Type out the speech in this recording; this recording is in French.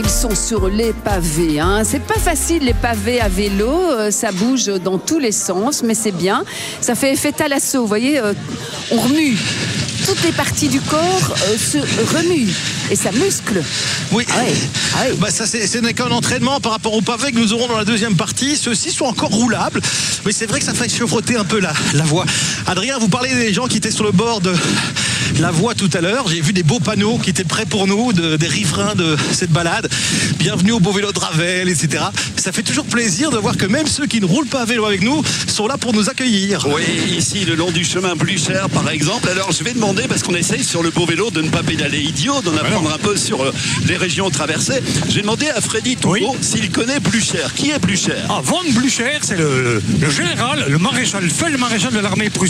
Ils sont sur les pavés, hein. C'est pas facile les pavés à vélo, ça bouge dans tous les sens, mais c'est bien. Ça fait effet thalasso, vous voyez, on remue. Toutes les parties du corps se remuent et ça muscle. Oui, ah ouais. Ah ouais. Bah ça ce n'est qu'un entraînement par rapport aux pavés que nous aurons dans la deuxième partie. Ceux-ci sont encore roulables, mais c'est vrai que ça fait chevrotter un peu la voie. Adrien, vous parlez des gens qui étaient sur le bord de la voie tout à l'heure. J'ai vu des beaux panneaux qui étaient prêts pour nous, des riverains de cette balade. Bienvenue au beau vélo de Ravel, etc. Ça fait toujours plaisir de voir que même ceux qui ne roulent pas à vélo avec nous sont là pour nous accueillir. Oui, ici le long du chemin Blücher par exemple. Alors je vais demander, parce qu'on essaye sur le beau vélo de ne pas pédaler idiot, d'en apprendre un peu sur les régions traversées. J'ai demandé à Freddy Touveau s'il connaît Blücher. Qui est Blücher? Von Blücher, c'est le général, le maréchal de l'armée prussienne.